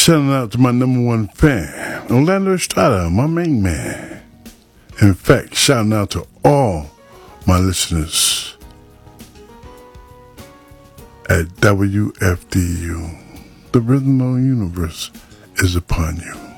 Shouting out to my number one fan, Orlando Estrada, my main man. In fact, shouting out to all my listeners at WFDU. The Rhythm of the Universe is upon you.